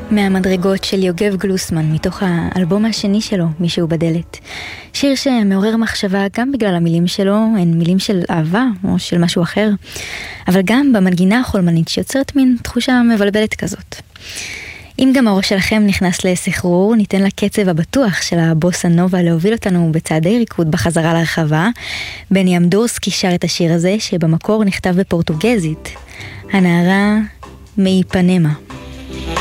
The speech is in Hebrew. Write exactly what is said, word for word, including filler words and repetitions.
מהמדרגות של יוגב גלוסמן, מתוך האלבום השני שלו, מישהו בדלת. שיר שמעורר מחשבה גם בגלל המילים שלו, הן מילים של אהבה או של משהו אחר, אבל גם במנגינה החולמנית שיוצרת מין תחושה מבלבלת כזאת. אם גם הראש שלכם נכנס לסחרור, ניתן לקצב הבטוח של הבוסה נובה להוביל אותנו בצעדי ריקוד בחזרה לרחבה. בני אמדורסקי שר את השיר הזה, שבמקור נכתב בפורטוגזית. הנערה מאיפנמה.